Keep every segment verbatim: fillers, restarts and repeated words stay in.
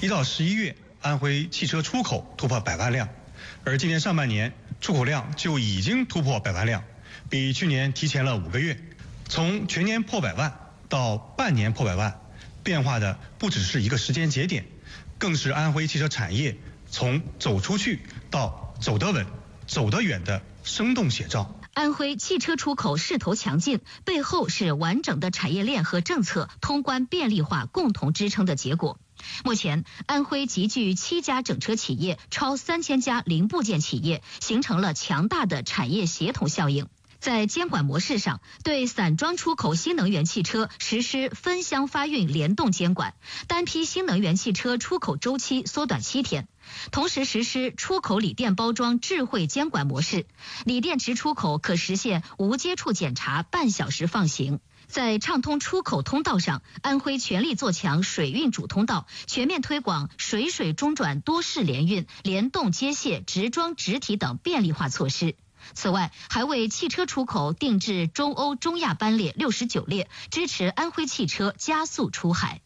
一到十一月，安徽汽车出口突破百万辆，而今年上半年出口量就已经突破百万辆，比去年提前了五个月。从全年破百万到半年破百万，变化的不只是一个时间节点，更是安徽汽车产业从走出去到走得稳、走得远的生动写照。 安徽汽车出口势头强劲，背后是完整的产业链和政策通关便利化共同支撑的结果。目前，安徽集聚七家整车企业，超三千家零部件企业，形成了强大的产业协同效应。在监管模式上，对散装出口新能源汽车实施分箱发运联动监管，单批新能源汽车出口周期缩短七天。同时实施出口锂电包装智慧监管模式，锂电池出口可实现无接触检查，半小时放行。在畅通出口通道上，安徽全力做强水运主通道，全面推广水水中转多式联运、联动接卸、直装直提等便利化措施。此外，还为汽车出口定制中欧中亚班列六十九列，支持安徽汽车加速出海。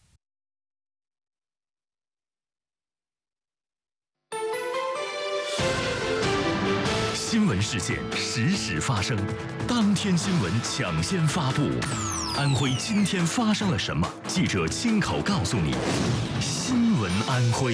新闻事件实时发生，当天新闻抢先发布。安徽今天发生了什么？记者亲口告诉你。新闻安徽。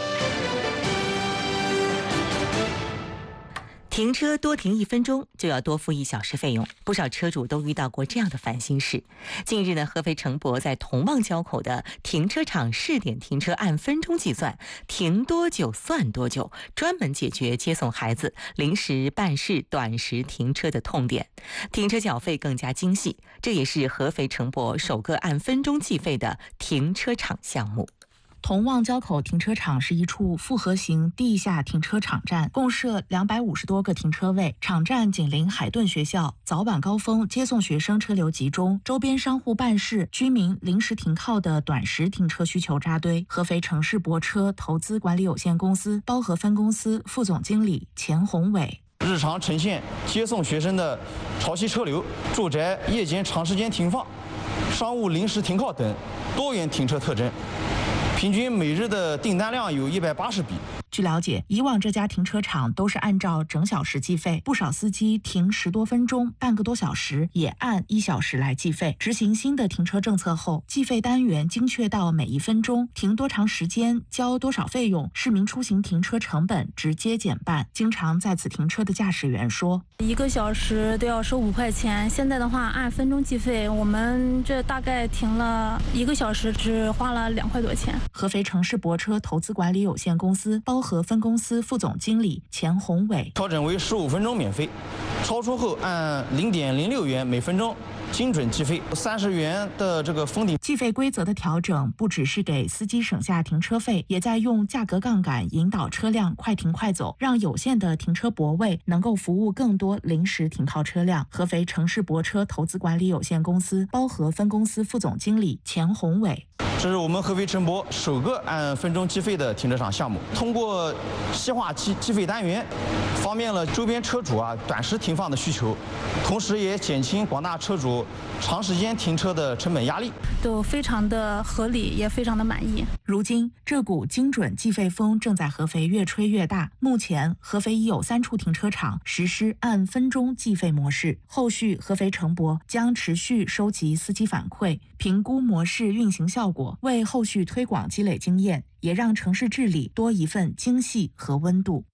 停车多停一分钟就要多付一小时费用，不少车主都遇到过这样的烦心事。近日呢，合肥城博在同旺交口的停车场试点停车按分钟计算，停多久算多久，专门解决接送孩子、临时办事、短时停车的痛点。停车缴费更加精细，这也是合肥城博首个按分钟计费的停车场项目。 同旺交口停车场是一处复合型地下停车场站，共设两百五十多个停车位。场站紧邻海顿学校，早晚高峰接送学生车流集中，周边商户办事、居民临时停靠的短时停车需求扎堆。合肥城市泊车投资管理有限公司包河分公司副总经理钱宏伟。 日常呈现接送学生的潮汐车流、住宅夜间长时间停放、商务临时停靠等多元停车特征。平均每日的订单量有一百八十笔。 据了解，以往这家停车场都是按照整小时计费，不少司机停十多分钟、半个多小时也按一小时来计费。执行新的停车政策后，计费单元精确到每一分钟、停多长时间、交多少费用，市民出行停车成本直接减半。经常在此停车的驾驶员说， 一个小时都要收五块钱，现在的话按分钟计费，我们这大概停了一个小时，只花了两块多钱。 合肥城市泊车投资管理有限公司包河分公司副总经理钱宏伟， 调整为十五分钟免费，超出后按零点零六元每分钟精准计费，三十元的这个封顶。 计费规则的调整不只是给司机省下停车费，也在用价格杠杆引导车辆快停快走，让有限的停车泊位能够服务更多临时停靠车辆。合肥城市泊车投资管理有限公司包河分公司副总经理钱宏伟。 这是我们合肥城博首个按分钟计费的停车场项目，通过细化计计费单元，方便了周边车主啊短时停放的需求，同时也减轻广大车主长时间停车的成本压力， 都非常的合理，也非常的满意。 如今，这股精准计费风正在合肥越吹越大。目前，合肥已有三处停车场实施按分钟计费模式。后续，合肥城博将持续收集司机反馈，评估模式运行效果，为后续推广积累经验，也让城市治理多一份精细和温度。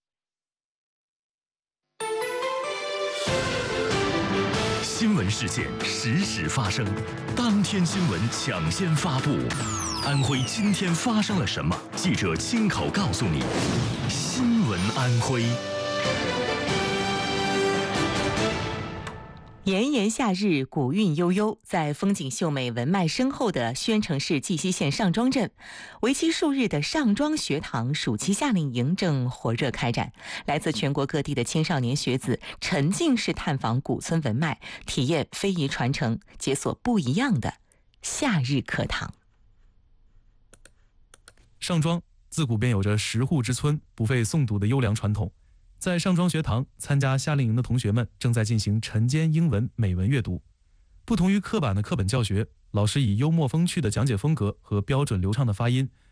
新闻事件实时发生，当天新闻抢先发布。安徽今天发生了什么？记者亲口告诉你。新闻安徽。 炎炎夏日，古韵悠悠，在风景秀美、文脉深厚的宣城市绩溪县上庄镇，为期数日的上庄学堂暑期夏令营正火热开展。来自全国各地的青少年学子沉浸式探访古村文脉，体验非遗传承，解锁不一样的夏日课堂。 上庄自古便有着十户之村不费诵读的优良传统。在上庄学堂参加夏令营的同学们正在进行晨间英文美文阅读。不同于刻板的课本教学，老师以幽默风趣的讲解风格和标准流畅的发音，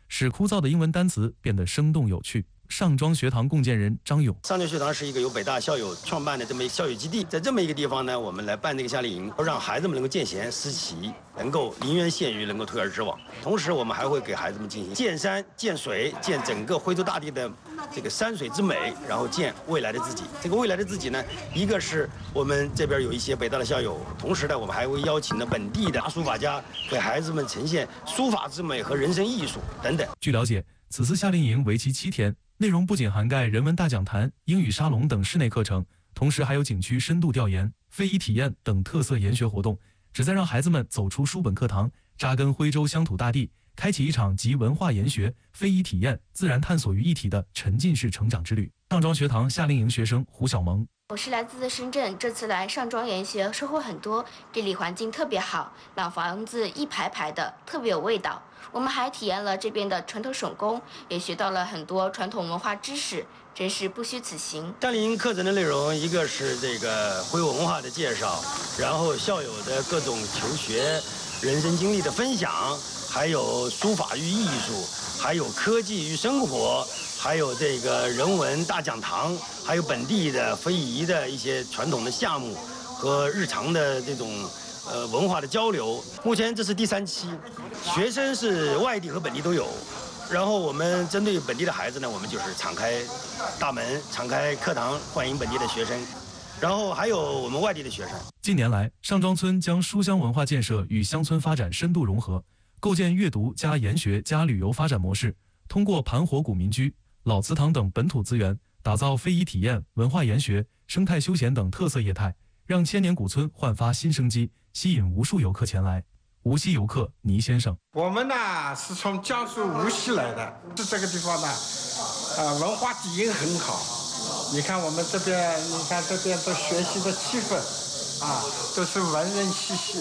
使枯燥的英文单词变得生动有趣。上庄学堂共建人张勇， 上庄学堂是一个由北大校友创办的这么一个校友基地，在这么一个地方呢，我们来办这个夏令营，让孩子们能够见贤思齐，能够临渊羡鱼，能够推而知网。同时，我们还会给孩子们进行见山、见水、见整个徽州大地的这个山水之美，然后见未来的自己。这个未来的自己呢，一个是我们这边有一些北大的校友，同时呢，我们还会邀请了本地的大书法家，给孩子们呈现书法之美和人生艺术等等。 据了解，此次夏令营为期七天。内容不仅涵盖人文大讲坛、英语沙龙等室内课程，同时还有景区深度调研、非遗体验等特色研学活动，旨在让孩子们走出书本课堂，扎根徽州乡土大地，开启一场集文化研学、非遗体验、自然探索于一体的沉浸式成长之旅。上庄学堂夏令营学生胡小萌， 我是来自深圳，这次来上庄研学收获很多，这里环境特别好，老房子一排排的，特别有味道。我们还体验了这边的传统手工，也学到了很多传统文化知识，真是不虚此行。 夏令营课程的内容，一个是这个徽文文化的介绍，然后校友的各种求学、人生经历的分享，还有书法与艺术，还有科技与生活，还有这个人文大讲堂，还有本地的非遗的一些传统的项目和日常的这种呃文化的交流。目前这是第三期，学生是外地和本地都有。然后我们针对本地的孩子呢，我们就是敞开大门、敞开课堂，欢迎本地的学生。然后还有我们外地的学生。 近年来，上庄村将书香文化建设与乡村发展深度融合，构建阅读加研学加旅游发展模式，通过盘活古民居、老祠堂等本土资源，打造非遗体验、文化研学、生态休闲等特色业态，让千年古村焕发新生机，吸引无数游客前来。无锡游客倪先生， 我们呢是从江苏无锡来的，是这个地方呢，呃，文化底蕴很好。你看我们这边，你看这边的学习的气氛，啊，都是文人气息。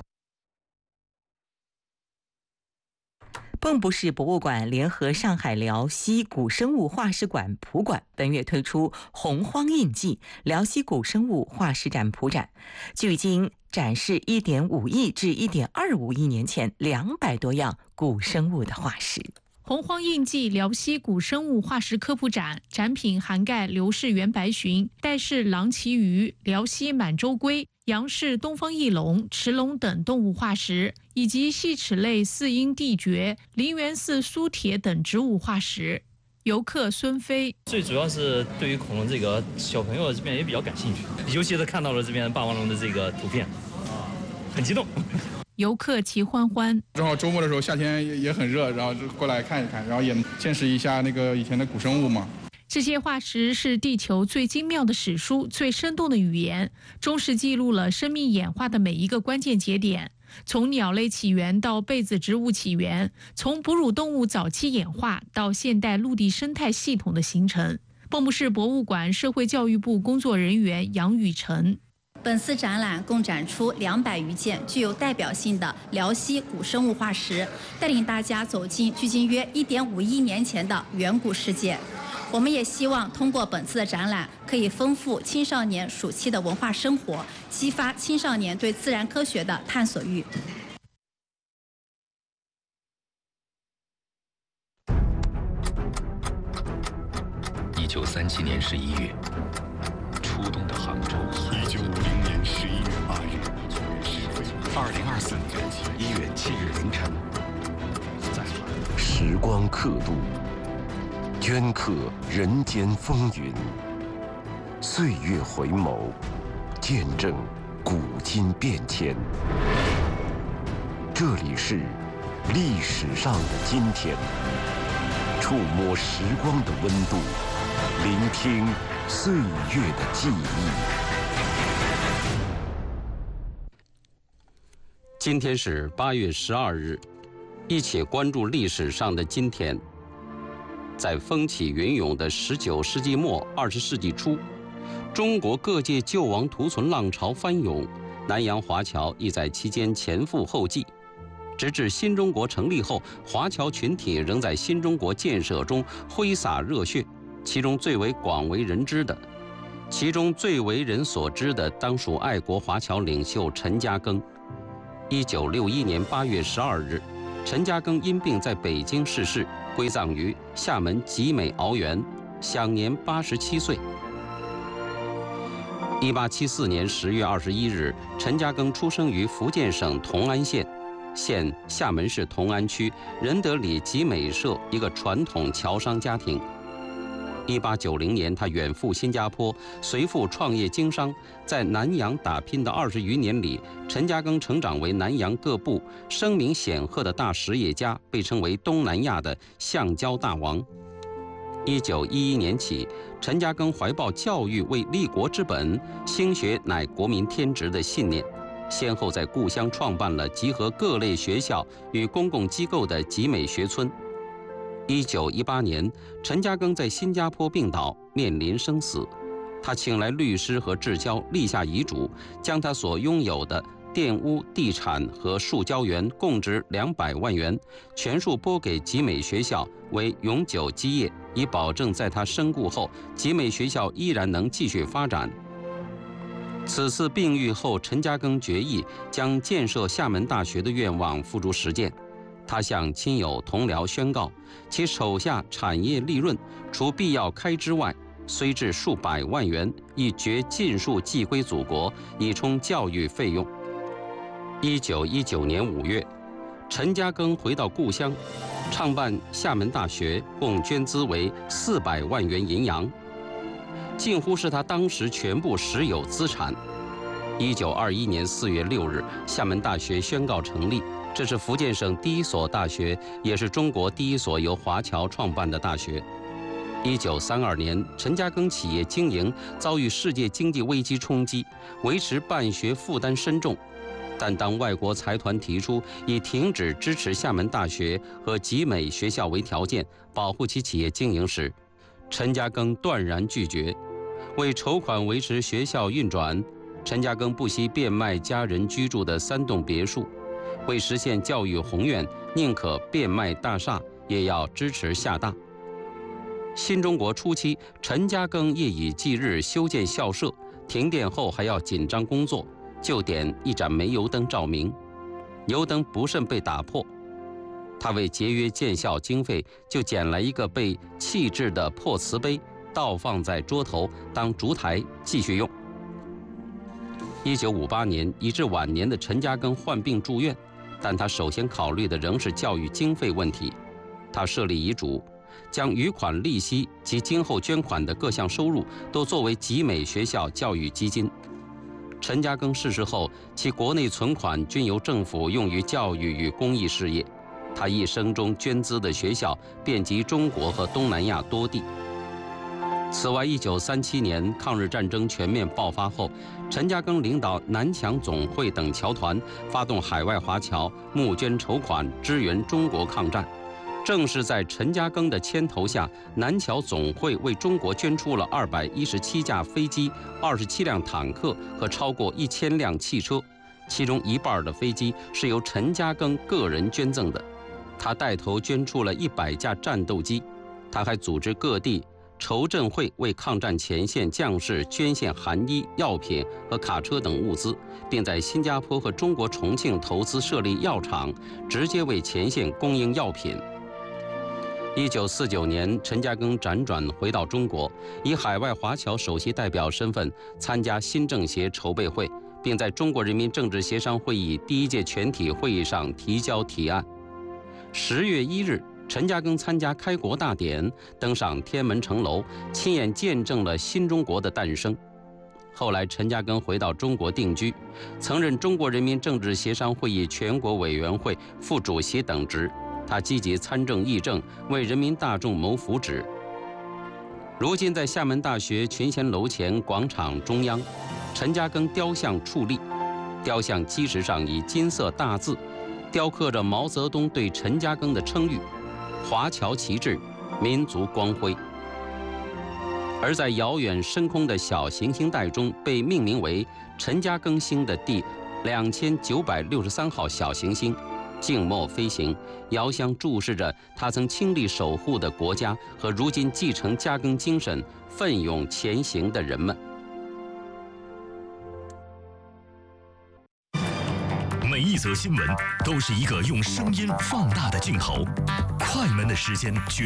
蚌埠市博物馆联合上海辽西古生物化石馆普馆，本月推出洪荒印记辽西古生物化石展普展，距今展示 一点五亿至 一点二五亿年前两百多样古生物的化石。 洪荒印记辽西古生物化石科普展，展品涵盖刘氏原白鲟、戴氏狼鳍鱼、辽西满洲龟、杨氏东方翼龙、驰龙等动物化石，以及细齿类四阴地蕨、陵园寺苏铁等植物化石。游客孙飞， 最主要是对于恐龙这个小朋友这边也比较感兴趣，尤其是看到了这边霸王龙的这个图片，很激动。 游客齐欢欢， 正好周末的时候，夏天也也很热，然后就过来看一看，然后也见识一下那个以前的古生物嘛。 这些化石是地球最精妙的史书，最生动的语言，忠实记录了生命演化的每一个关键节点，从鸟类起源到被子植物起源，从哺乳动物早期演化到现代陆地生态系统的形成。蚌埠市博物馆社会教育部工作人员杨雨晨， 本次展览共展出两百余件具有代表性的辽西古生物化石，带领大家走进距今约 一点五亿年前的远古世界。我们也希望通过本次的展览，可以丰富青少年暑期的文化生活，激发青少年对自然科学的探索欲。 一九三七年十一月，初冬的杭州。 一九五零年十一月八日， 二零二四年一月七日凌晨，时光刻度，镌刻人间风云，岁月回眸，见证古今变迁。这里是历史上的今天，触摸时光的温度，聆听岁月的记忆。 今天是八月十二日，一起关注历史上的今天。在风起云涌的十九世纪末二十世纪初，中国各界救亡图存浪潮翻涌，南洋华侨亦在期间前赴后继。直至新中国成立后，华侨群体仍在新中国建设中挥洒热血。其中最为广为人知的，其中最为人所知的，当属爱国华侨领袖陈嘉庚。一九六一年八月十二日， 陈嘉庚因病在北京逝世，归葬于厦门集美鳌园，享年八十七岁。一八七四年十月二十一日，陈嘉庚出生于福建省同安县，现厦门市同安区仁德里集美社一个传统侨商家庭。一八九零年，他远赴新加坡，随父创业经商，在南洋打拼的二十余年里，陈嘉庚成长为南洋各部声名显赫的大实业家，被称为东南亚的橡胶大王。一九一一年起，陈嘉庚怀抱教育为立国之本，兴学乃国民天职的信念，先后在故乡创办了集合各类学校与公共机构的集美学村。一九一八年，陈嘉庚在新加坡病倒，面临生死。他请来律师和至交，立下遗嘱，将他所拥有的玷污地产和树胶园共值两百万元，全数拨给集美学校为永久基业，以保证在他身故后，集美学校依然能继续发展。此次病愈后，陈嘉庚决意将建设厦门大学的愿望付诸实践。他向亲友同僚宣告，其手下产业利润除必要开支外，虽至数百万元，亦决尽数寄归祖国，以充教育费用。一九一九年五月，陈嘉庚回到故乡，创办厦门大学，共捐资为四百万元银洋，近乎是他当时全部实有资产。一九二一年四月六日，厦门大学宣告成立。这是福建省第一所大学，也是中国第一所由华侨创办的大学。一九三二年，陈嘉庚企业经营遭遇世界经济危机冲击，维持办学负担深重。但当外国财团提出以停止支持厦门大学和集美学校为条件，保护其企业经营时，陈嘉庚断然拒绝。为筹款维持学校运转，陈嘉庚不惜变卖家人居住的三栋别墅。为实现教育宏愿，宁可变卖大厦，也要支持厦大。新中国初期，陈嘉庚夜以继日修建校舍，停电后还要紧张工作，就点一盏煤油灯照明，油灯不慎被打破。他为节约建校经费，就捡来一个被弃置的破瓷杯，倒放在桌头当烛台继续用。一九五八年，已至晚年的陈嘉庚患病住院。但他首先考虑的仍是教育经费问题。他设立遗嘱，将余款利息及今后捐款的各项收入都作为集美学校教育基金。陈嘉庚逝世后，其国内存款均由政府用于教育与公益事业。他一生中捐资的学校遍及中国和东南亚多地。此外，一九三七年抗日战争全面爆发后，陈嘉庚领导南侨总会等侨团，发动海外华侨募捐筹款，支援中国抗战。正是在陈嘉庚的牵头下，南侨总会为中国捐出了二百一十七架飞机、二十七辆坦克和超过一千辆汽车，其中一半的飞机是由陈嘉庚个人捐赠的。他带头捐出了一百架战斗机。他还组织各地筹赈会为抗战前线将士捐献寒衣、药品和卡车等物资，并在新加坡和中国重庆投资设立药厂，直接为前线供应药品。一九四九年，陈嘉庚辗转回到中国，以海外华侨首席代表身份参加新政协筹备会，并在中国人民政治协商会议第一届全体会议上提交提案。十月一日，陈嘉庚参加开国大典，登上天安门城楼，亲眼见证了新中国的诞生。后来，陈嘉庚回到中国定居，曾任中国人民政治协商会议全国委员会副主席等职。他积极参政议政，为人民大众谋福祉。如今，在厦门大学群贤楼前广场中央，陈嘉庚雕像矗立，雕像基石上以金色大字雕刻着毛泽东对陈嘉庚的称誉：华侨旗帜，民族光辉。而在遥远升空的小行星带中，被命名为陈嘉庚星的第两千九百六十三号小行星静默飞行，遥相注视着他曾倾力守护的国家和如今继承嘉庚精神、奋勇前行的人们。 每一则新闻都是一个用声音放大的镜头。快门的时间决